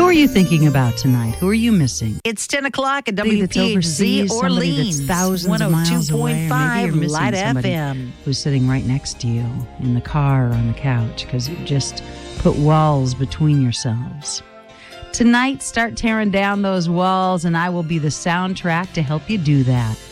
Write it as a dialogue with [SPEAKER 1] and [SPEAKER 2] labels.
[SPEAKER 1] are you thinking about tonight? Who are you missing?
[SPEAKER 2] It's 10 o'clock at
[SPEAKER 1] Somebody that's overseas,
[SPEAKER 2] WPHZ
[SPEAKER 1] somebody
[SPEAKER 2] Orleans,
[SPEAKER 1] that's thousands of miles away, or maybe
[SPEAKER 2] 102.5
[SPEAKER 1] you're missing
[SPEAKER 2] Light
[SPEAKER 1] somebody
[SPEAKER 2] FM.
[SPEAKER 1] who's sitting right next to you in the car or on the couch because you just put walls between yourselves. Tonight, start tearing down those walls, and I will be the soundtrack to help you do that.